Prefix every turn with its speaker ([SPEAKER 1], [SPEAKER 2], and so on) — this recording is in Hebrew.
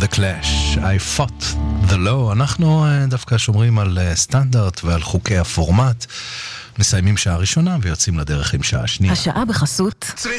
[SPEAKER 1] The Clash, I fought the law. אנחנו דווקא שומרים על סטנדרט ועל חוקי הפורמט, מסיימים שעה ראשונה ויוצאים לדרך עם שעה שנייה.
[SPEAKER 2] השעה בחסות